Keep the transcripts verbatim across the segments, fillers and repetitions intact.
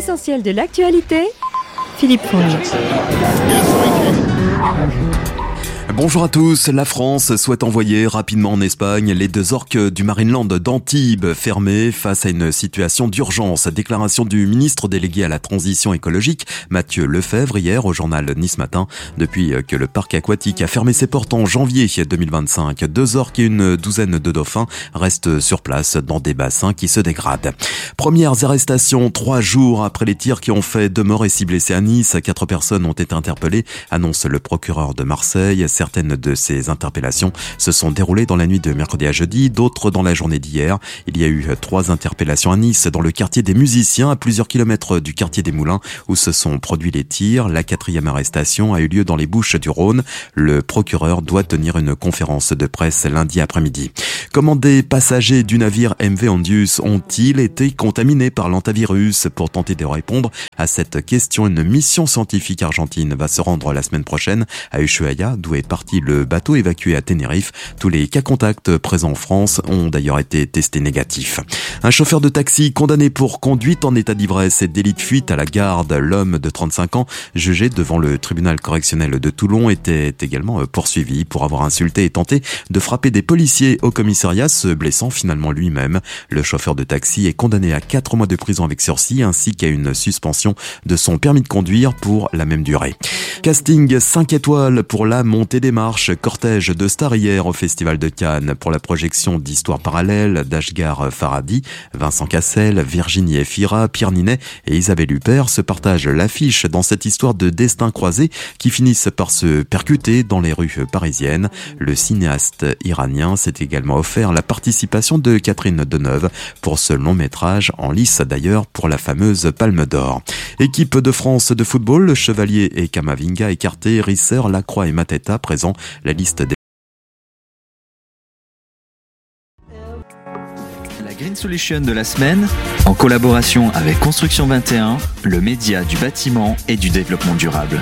L'essentiel de l'actualité, Philippe Fonge. Bonjour à tous, la France souhaite envoyer rapidement en Espagne les deux orques du Marineland d'Antibes fermés face à une situation d'urgence. Déclaration du ministre délégué à la transition écologique, Mathieu Lefebvre, hier au journal Nice Matin. Depuis que le parc aquatique a fermé ses portes en janvier deux mille vingt-cinq, deux orques et une douzaine de dauphins restent sur place dans des bassins qui se dégradent. Premières arrestations trois jours après les tirs qui ont fait deux morts et six blessés à Nice. Quatre personnes ont été interpellées, annonce le procureur de Marseille. Certaines de ces interpellations se sont déroulées dans la nuit de mercredi à jeudi, d'autres dans la journée d'hier. Il y a eu trois interpellations à Nice, dans le quartier des Musiciens, à plusieurs kilomètres du quartier des Moulins, où se sont produits les tirs. La quatrième arrestation a eu lieu dans les Bouches du Rhône. Le procureur doit tenir une conférence de presse lundi après-midi. Comment des passagers du navire M V Ondius ont-ils été contaminés par l'hantavirus? Pour tenter de répondre à cette question, une mission scientifique argentine va se rendre la semaine prochaine à Ushuaia, d'où est parti le bateau évacué à Tenerife. Tous les cas contacts présents en France ont d'ailleurs été testés négatifs. Un chauffeur de taxi condamné pour conduite en état d'ivresse et délit de fuite à la garde. L'homme de trente-cinq ans, jugé devant le tribunal correctionnel de Toulon, était également poursuivi pour avoir insulté et tenté de frapper des policiers au commissariat, se blessant finalement lui-même. Le chauffeur de taxi est condamné à quatre mois de prison avec sursis ainsi qu'à une suspension de son permis de conduire pour la même durée. Casting cinq étoiles pour la montée des marches. Cortège de stars hier au Festival de Cannes pour la projection d'Histoires parallèles d'Ashghar Farhadi, Vincent Cassel, Virginie Efira, Pierre Ninet et Isabelle Huppert se partagent l'affiche dans cette histoire de destin croisé qui finissent par se percuter dans les rues parisiennes. Le cinéaste iranien s'est également offert la participation de Catherine Deneuve pour ce long métrage, en lice d'ailleurs pour la fameuse Palme d'Or. Équipe de France de football, le Chevalier et Kamavinga écartés, Risser, Lacroix et Mateta présents. La liste des La Green Solution de la semaine, en collaboration avec Construction vingt et un, le média du bâtiment et du développement durable.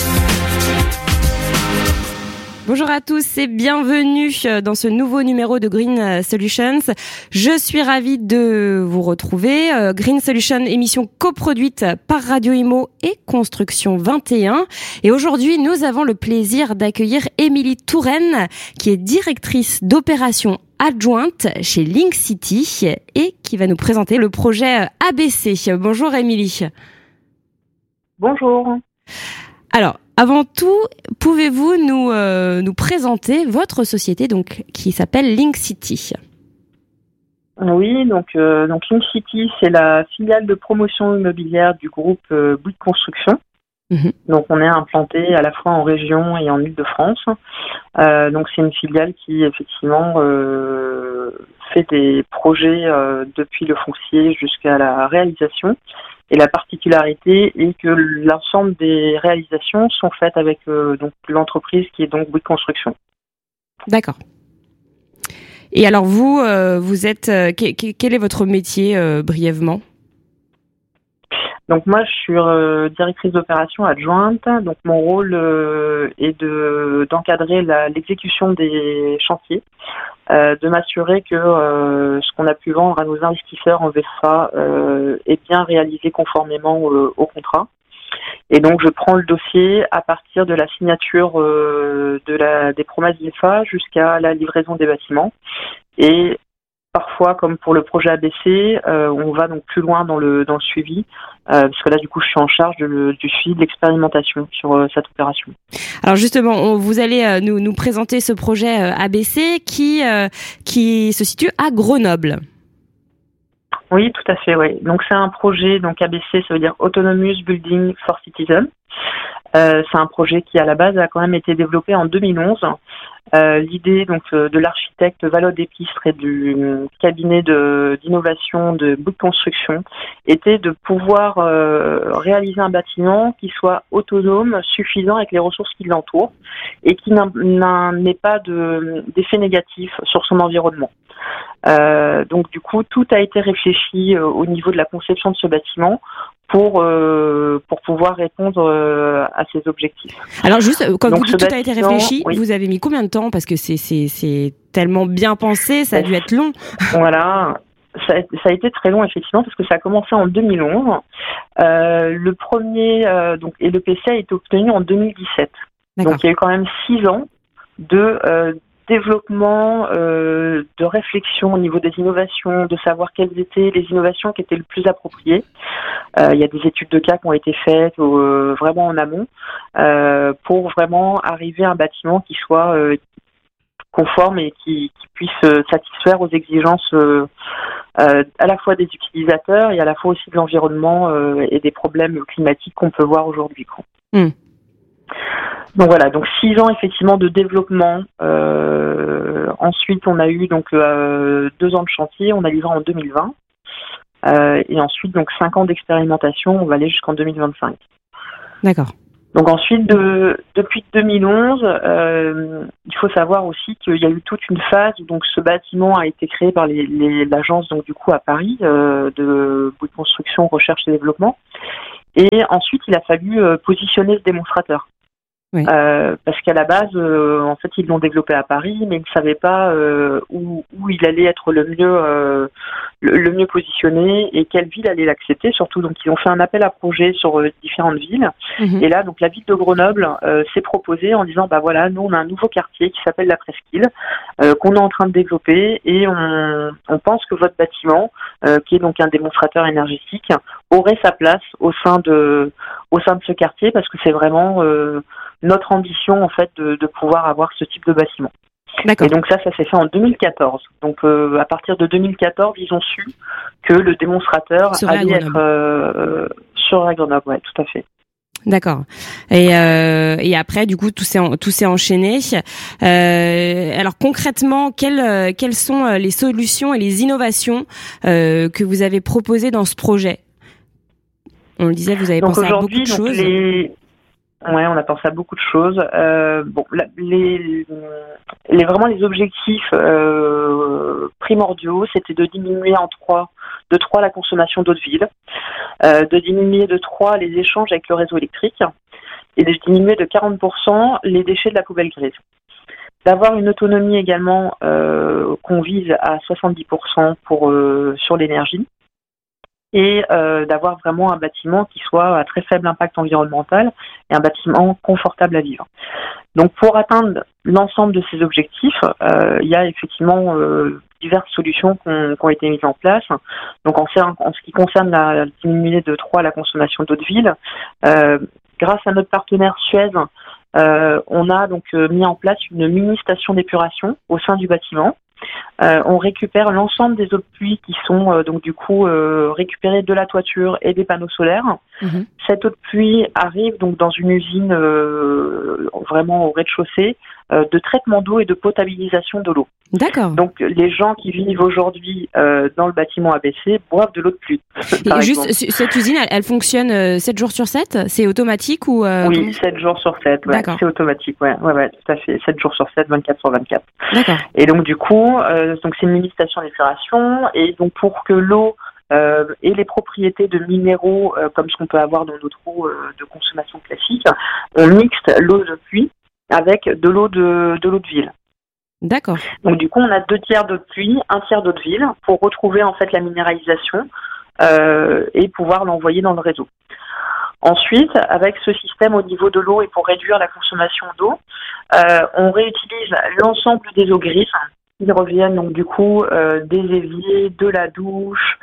Bonjour à tous et bienvenue dans ce nouveau numéro de Green Solutions. Je suis ravie de vous retrouver. Green Solutions, émission coproduite par Radio Imo et Construction vingt et un. Et aujourd'hui, nous avons le plaisir d'accueillir Émilie Touraine, qui est directrice d'opération adjointe chez Link City et qui va nous présenter le projet A B C. Bonjour Émilie. Bonjour. Alors, avant tout, pouvez-vous nous euh, nous présenter votre société donc qui s'appelle Link City? Oui, donc euh, donc Link City, c'est la filiale de promotion immobilière du groupe euh, Bouygues Construction. Mmh. Donc on est implanté à la fois en région et en Île-de-France. Euh, donc c'est une filiale qui effectivement euh, fait des projets euh, depuis le foncier jusqu'à la réalisation. Et la particularité est que l'ensemble des réalisations sont faites avec euh, donc l'entreprise qui est donc Bouygues Construction. D'accord. Et alors vous, euh, vous êtes, euh, que, quel est votre métier euh, brièvement? Donc moi, je suis euh, directrice d'opération adjointe. Donc mon rôle euh, est de d'encadrer la, l'exécution des chantiers, euh, de m'assurer que euh, ce qu'on a pu vendre à nos investisseurs en V F A euh, est bien réalisé conformément euh, au contrat. Et donc je prends le dossier à partir de la signature euh, de la des promesses V F A jusqu'à la livraison des bâtiments. Et parfois, comme pour le projet A B C, euh, on va donc plus loin dans le dans le suivi, euh, parce que là, du coup, je suis en charge de le, du suivi de l'expérimentation sur euh, cette opération. Alors justement, on, vous allez euh, nous, nous présenter ce projet euh, A B C qui euh, qui se situe à Grenoble. Oui, tout à fait. Oui. Donc c'est un projet. Donc A B C, ça veut dire Autonomous Building for Citizens. Euh, c'est un projet qui, à la base, a quand même été développé en deux mille onze. Euh, l'idée donc de l'architecte Valode Épistre et du cabinet de, d'innovation de Bouygues Construction était de pouvoir euh, réaliser un bâtiment qui soit autonome, suffisant avec les ressources qui l'entourent et qui n'ait pas de, d'effet négatif sur son environnement. Euh, donc du coup, tout a été réfléchi euh, au niveau de la conception de ce bâtiment pour euh, pour pouvoir répondre euh, à ces objectifs. Alors juste, quand donc, vous dites tout a été réfléchi, oui. Vous avez mis combien de temps? Parce que c'est c'est c'est tellement bien pensé, ça a dû être long. Voilà. ça a, ça a été très long effectivement parce que ça a commencé en deux mille onze. Euh, le premier euh, donc et le P C a été obtenu en deux mille dix-sept. D'accord. Donc il y a eu quand même six ans de euh, développement, euh, de réflexion au niveau des innovations, de savoir quelles étaient les innovations qui étaient le plus appropriées. Euh, il y a des études de cas qui ont été faites euh, vraiment en amont euh, pour vraiment arriver à un bâtiment qui soit euh, conforme et qui, qui puisse euh, satisfaire aux exigences euh, euh, à la fois des utilisateurs et à la fois aussi de l'environnement euh, et des problèmes climatiques qu'on peut voir aujourd'hui. Mmh. Donc voilà, donc six ans effectivement de développement. Euh, ensuite, on a eu donc euh, deux ans de chantier, on a livré en deux mille vingt. Euh, et ensuite, donc cinq ans d'expérimentation, on va aller jusqu'en deux mille vingt-cinq. D'accord. Donc ensuite, de, depuis deux mille onze, euh, il faut savoir aussi qu'il y a eu toute une phase où donc ce bâtiment a été créé par les, les, l'agence donc du coup à Paris euh, de Bouygues Construction, Recherche et Développement. Et ensuite, il a fallu euh, positionner ce démonstrateur. Oui. Euh, parce qu'à la base, euh, en fait, ils l'ont développé à Paris, mais ils ne savaient pas euh, où, où il allait être le mieux, euh, le, le mieux positionné et quelle ville allait l'accepter. Surtout, donc, ils ont fait un appel à projet sur euh, différentes villes. Mmh. Et là, donc, la ville de Grenoble euh, s'est proposée en disant, bah voilà, nous, on a un nouveau quartier qui s'appelle la Presqu'île, euh, qu'on est en train de développer, et on, on pense que votre bâtiment, euh, qui est donc un démonstrateur énergétique, aurait sa place au sein de, au sein de ce quartier, parce que c'est vraiment euh, notre ambition en fait de, de pouvoir avoir ce type de bâtiment. D'accord. Et donc ça, ça s'est fait en deux mille quatorze. Donc euh, à partir de deux mille quatorze, ils ont su que le démonstrateur Serait allait être euh, sur la Grenoble, ouais, tout à fait. D'accord. Et, euh, et après, du coup, tout s'est tout s'est enchaîné. Euh, alors concrètement, quelles quelles sont les solutions et les innovations euh, que vous avez proposées dans ce projet ? On le disait, vous avez donc pensé à beaucoup de choses. Les... Ouais, on a pensé à beaucoup de choses. Euh, bon, la, les, les vraiment les objectifs euh, primordiaux, c'était de diminuer en trois, de trois la consommation d'eau de ville, euh, de diminuer de trois les échanges avec le réseau électrique et de diminuer de quarante pour cent les déchets de la poubelle grise. D'avoir une autonomie également euh, qu'on vise à soixante-dix pour cent pour euh, sur l'énergie. Et euh, d'avoir vraiment un bâtiment qui soit à très faible impact environnemental et un bâtiment confortable à vivre. Donc pour atteindre l'ensemble de ces objectifs, euh, il y a effectivement euh, diverses solutions qui ont, qui ont été mises en place. Donc en, en ce qui concerne la diminuer de trois la consommation d'eau de ville, euh, grâce à notre partenaire Suez, euh, on a donc mis en place une mini station d'épuration au sein du bâtiment. Euh, on récupère l'ensemble des eaux de pluie qui sont euh, donc du coup euh, récupérées de la toiture et des panneaux solaires. Mmh. Cette eau de pluie arrive donc dans une usine euh, vraiment au rez-de-chaussée euh, de traitement d'eau et de potabilisation de l'eau. D'accord. Donc les gens qui vivent aujourd'hui euh, dans le bâtiment A B C boivent de l'eau de pluie. Et juste cette usine, elle, elle fonctionne euh, sept jours sur sept ? C'est automatique ou euh, Oui, comment... sept jours sur sept, ouais, D'accord. C'est automatique, ouais, ouais, ouais, tout à fait, sept jours sur sept, vingt-quatre sur vingt-quatre. D'accord. Et donc du coup, euh, donc c'est une mini station d'épuration et donc pour que l'eau euh, et les propriétés de minéraux euh, comme ce qu'on peut avoir dans notre eau euh, de consommation classique, on mixte l'eau de pluie avec de l'eau de de l'eau de ville. D'accord. Donc du coup, on a deux tiers d'eau de pluie, un tiers d'eau de ville pour retrouver en fait la minéralisation euh, et pouvoir l'envoyer dans le réseau. Ensuite, avec ce système au niveau de l'eau et pour réduire la consommation d'eau, euh, on réutilise l'ensemble des eaux grises. Ils reviennent donc du coup euh, des éviers, de la douche,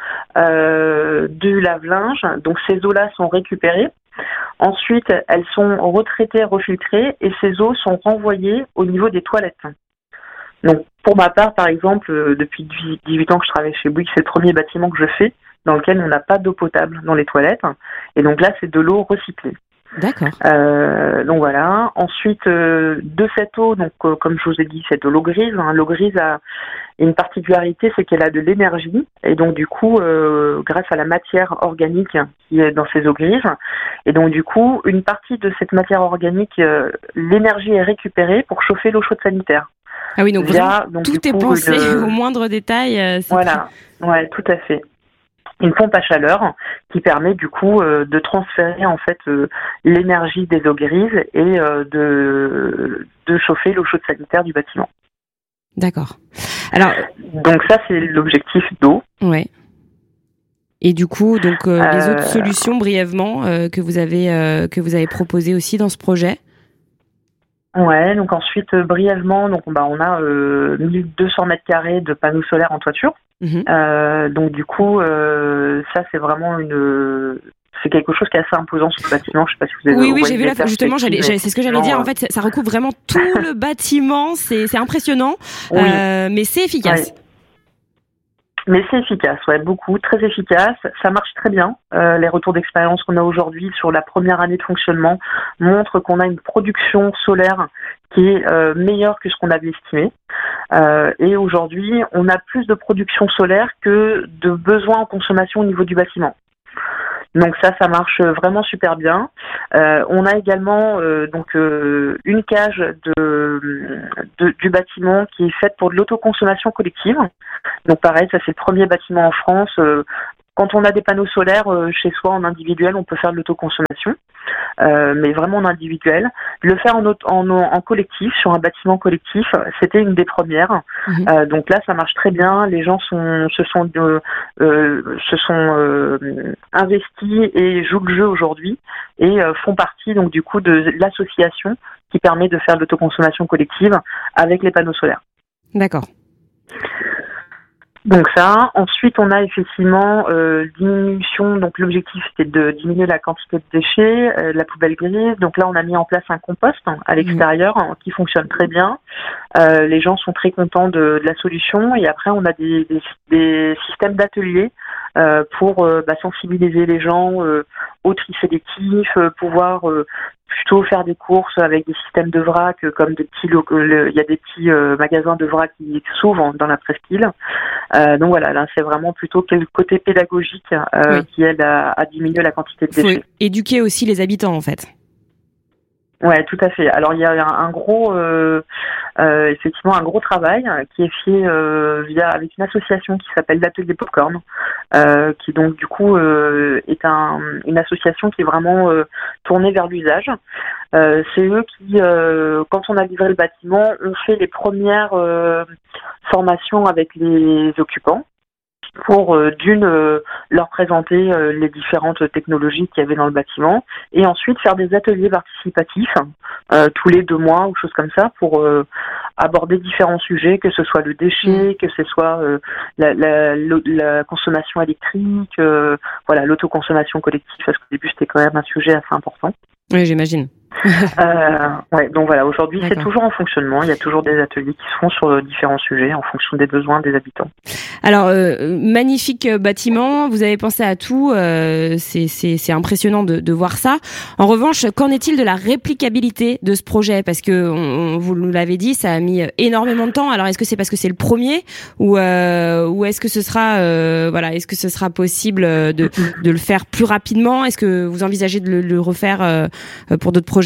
euh, du lave-linge. Donc ces eaux-là sont récupérées. Ensuite, elles sont retraitées, refiltrées et ces eaux sont renvoyées au niveau des toilettes. Donc pour ma part, par exemple, euh, depuis dix-huit ans que je travaille chez Bouygues, c'est le premier bâtiment que je fais dans lequel on n'a pas d'eau potable dans les toilettes. Et donc là, c'est de l'eau recyclée. D'accord. Euh, donc voilà. Ensuite, euh, de cette eau, donc euh, comme je vous ai dit, c'est de l'eau grise. Hein. L'eau grise a une particularité, c'est qu'elle a de l'énergie. Et donc du coup, euh, grâce à la matière organique qui est dans ces eaux grises, et donc du coup, une partie de cette matière organique, euh, l'énergie est récupérée pour chauffer l'eau chaude sanitaire. Ah oui, donc, via, donc tout est coup, pensé une... au moindre détail. Euh, voilà. Très... Ouais, tout à fait. Une pompe à chaleur qui permet du coup euh, de transférer en fait euh, l'énergie des eaux grises et euh, de de chauffer l'eau chaude sanitaire du bâtiment. D'accord. Alors, donc ça, c'est l'objectif d'eau. Ouais. Et du coup, donc euh, les Euh, autres solutions brièvement euh, que vous avez euh, que vous avez proposées aussi dans ce projet. Ouais, donc ensuite euh, brièvement, donc bah on a euh, mille deux cents mètres carrés de panneaux solaires en toiture. Mm-hmm. Euh, donc du coup, euh, ça c'est vraiment une, c'est quelque chose qui est assez imposant sur le bâtiment. Je sais pas si vous avez. Oui, oui, voyez j'ai vu les la justement, j'allais, perspectives, j'allais- c'est ce que j'allais dire. En effectivement, fait, ça recoupe vraiment tout le bâtiment. C'est, c'est impressionnant, Oui. euh, mais c'est efficace. Ouais. Mais c'est efficace, ouais, beaucoup, très efficace. Ça marche très bien. Euh, les retours d'expérience qu'on a aujourd'hui sur la première année de fonctionnement montrent qu'on a une production solaire qui est euh, meilleure que ce qu'on avait estimé. Euh, et aujourd'hui, on a plus de production solaire que de besoins en consommation au niveau du bâtiment. Donc ça, ça marche vraiment super bien. Euh, on a également euh, donc euh, une cage de, de, du bâtiment qui est faite pour de l'autoconsommation collective. Donc pareil, ça c'est le premier bâtiment en France. Euh, quand on a des panneaux solaires euh, chez soi en individuel, on peut faire de l'autoconsommation, euh, mais vraiment en individuel. Le faire en, auto, en, en collectif, sur un bâtiment collectif, c'était une des premières. Mmh. Euh, donc là, ça marche très bien. Les gens sont, se sont, euh, euh, se sont euh, investis et jouent le jeu aujourd'hui et euh, font partie donc du coup de l'association qui permet de faire de l'autoconsommation collective avec les panneaux solaires. D'accord. Donc ça, ensuite on a effectivement euh, diminution, donc l'objectif c'était de diminuer la quantité de déchets, euh, la poubelle grise, donc là on a mis en place un compost hein, à l'extérieur hein, qui fonctionne très bien, euh, les gens sont très contents de, de la solution et après on a des, des, des systèmes d'ateliers euh, pour euh, bah, sensibiliser les gens euh, au tri sélectif, euh, pouvoir euh, plutôt faire des courses avec des systèmes de vrac euh, comme des petits locaux, le, il y a des petits euh, magasins de vrac qui s'ouvrent dans la presqu'île. Euh, donc voilà, là c'est vraiment plutôt le côté pédagogique euh, Oui. qui aide à, à diminuer la quantité de Faut déchets. éduquer aussi les habitants en fait. Ouais, tout à fait. Alors il y a un, un gros, euh, euh, effectivement, un gros travail qui est fait euh, via avec une association qui s'appelle l'Atelier Popcorn, euh, qui donc du coup euh, est un, une association qui est vraiment euh, tournée vers l'usage. Euh, c'est eux qui, euh, quand on a livré le bâtiment, ont fait les premières euh, formations avec les occupants pour euh, d'une euh, leur présenter euh, les différentes technologies qu'il y avait dans le bâtiment et ensuite faire des ateliers participatifs euh, tous les deux mois ou choses comme ça pour euh, aborder différents sujets, que ce soit le déchet, mmh. que ce soit euh, la, la, la consommation électrique, euh, voilà, l'autoconsommation collective, parce qu'au début c'était quand même un sujet assez important. Oui, j'imagine. euh, ouais, donc voilà, aujourd'hui D'accord. c'est toujours en fonctionnement, il y a toujours des ateliers qui se font sur différents sujets en fonction des besoins des habitants. Alors, euh, magnifique bâtiment, vous avez pensé à tout, euh, c'est, c'est, c'est impressionnant de, de voir ça. En revanche, qu'en est-il de la réplicabilité de ce projet ? Parce que, on, on, vous l'avez dit, ça a mis énormément de temps. Alors, est-ce que c'est parce que c'est le premier ou, euh, ou est-ce que ce sera, euh, voilà, est-ce que ce sera possible de, de le faire plus rapidement ? Est-ce que vous envisagez de le, le refaire euh, pour d'autres projets ?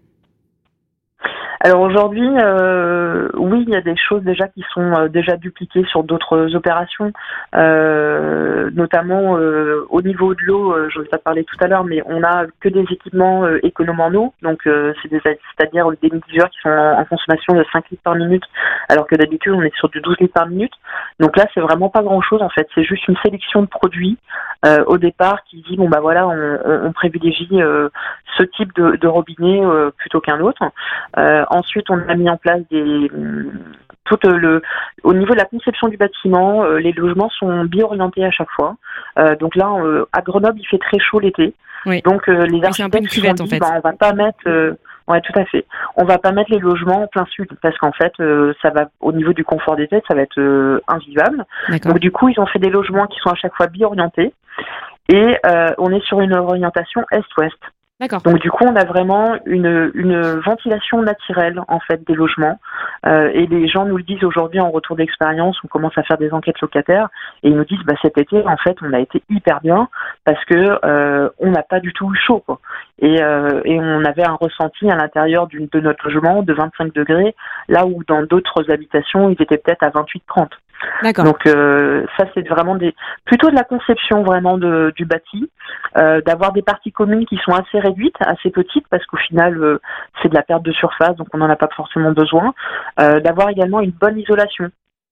Alors aujourd'hui, euh, oui, il y a des choses déjà qui sont euh, déjà dupliquées sur d'autres opérations, euh, notamment euh, au niveau de l'eau. Euh, je vous ai pas parlé tout à l'heure, mais on a que des équipements euh, économes en eau, donc euh, c'est des, c'est-à-dire des mitigeurs qui sont en, en consommation de cinq litres par minute, alors que d'habitude on est sur du douze litres par minute. Donc là, c'est vraiment pas grand-chose en fait. C'est juste une sélection de produits euh, au départ qui dit bon bah voilà, on, on, on privilégie euh, ce type de, de robinet euh, plutôt qu'un autre. Euh, Ensuite, on a mis en place des tout le au niveau de la conception du bâtiment, euh, les logements sont bio-orientés à chaque fois. Euh, donc là, euh, à Grenoble, il fait très chaud l'été. Oui. Donc euh, les architectes se sont dit, bah, on va pas mettre, euh, ouais, tout à fait. On va pas mettre les logements en plein sud parce qu'en fait, euh, ça va au niveau du confort des têtes, ça va être euh, invivable. D'accord. Donc du coup, ils ont fait des logements qui sont à chaque fois bio-orientés et euh, on est sur une orientation est-ouest. D'accord. Donc du coup, on a vraiment une, une ventilation naturelle en fait des logements euh, et les gens nous le disent aujourd'hui en retour d'expérience. On commence à faire des enquêtes locataires et ils nous disent bah cet été en fait on a été hyper bien parce que euh, on n'a pas du tout eu chaud quoi. Et, euh, et on avait un ressenti à l'intérieur d'une, de notre logement de vingt-cinq degrés là où dans d'autres habitations ils étaient peut-être à vingt-huit trente. D'accord. Donc euh, ça c'est vraiment des plutôt de la conception vraiment de, du bâti, euh, d'avoir des parties communes qui sont assez réduites, assez petites parce qu'au final euh, c'est de la perte de surface donc on n'en a pas forcément besoin, euh, d'avoir également une bonne isolation.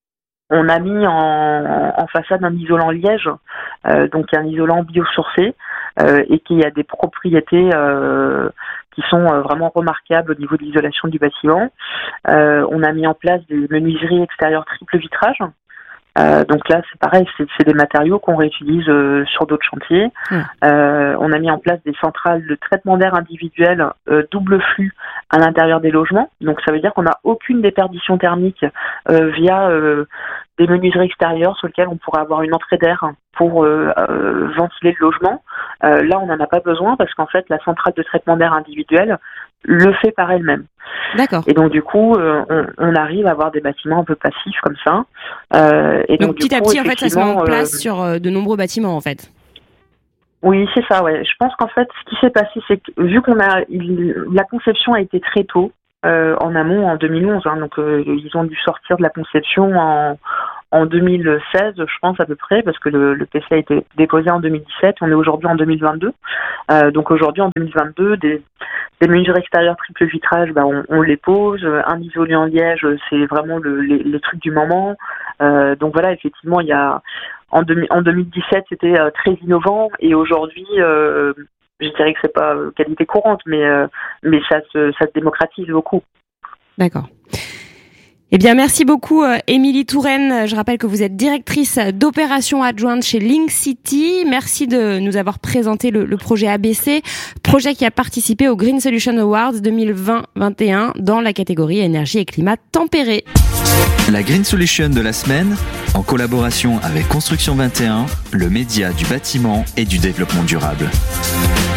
on a mis en, en façade un isolant liège, euh, donc un isolant biosourcé euh, et qui a des propriétés euh, qui sont euh, vraiment remarquables au niveau de l'isolation du bâtiment. Euh, on a mis en place des menuiseries extérieures triple vitrage. Euh, donc là, c'est pareil, c'est, c'est des matériaux qu'on réutilise euh, sur d'autres chantiers. Mmh. Euh, on a mis en place des centrales de traitement d'air individuelles euh, double flux à l'intérieur des logements. Donc ça veut dire qu'on n'a aucune déperdition thermique euh, via euh, des menuiseries extérieures sur lesquelles on pourrait avoir une entrée d'air pour euh, euh, ventiler le logement. Euh, là, on n'en a pas besoin parce qu'en fait, la centrale de traitement d'air individuelle le fait par elle-même. D'accord. Et donc du coup, euh, on, on arrive à avoir des bâtiments un peu passifs comme ça. Euh, et donc, donc petit du à coup, petit, en fait, ça se met en place euh, sur euh, de nombreux bâtiments, en fait. Oui, c'est ça. Ouais. Je pense qu'en fait, ce qui s'est passé, c'est que vu qu'on a, il, la conception a été très tôt euh, en amont, en deux mille onze. Hein, donc euh, ils ont dû sortir de la conception en en deux mille seize, je pense à peu près, parce que le, le P C a été déposé en deux mille dix-sept. On est aujourd'hui en deux mille vingt-deux. Euh, donc aujourd'hui, en deux mille vingt-deux, des, des menuiseries extérieures triple vitrage, bah, on, on les pose. Un isolant liège, c'est vraiment le, les, les trucs du moment. Euh, donc voilà, effectivement, il y a en, deux, en deux mille dix-sept, c'était euh, très innovant, et aujourd'hui, euh, je dirais que c'est pas euh, qualité courante, mais euh, mais ça se ça se démocratise beaucoup. D'accord. Eh bien, merci beaucoup, euh, Émilie Touraine. Je rappelle que vous êtes directrice d'opération adjointe chez Link City. Merci de nous avoir présenté le, le projet A B C, projet qui a participé au Green Solution Awards deux mille vingt vingt et un dans la catégorie énergie et climat tempéré. La Green Solution de la semaine, en collaboration avec Construction vingt et un, le média du bâtiment et du développement durable.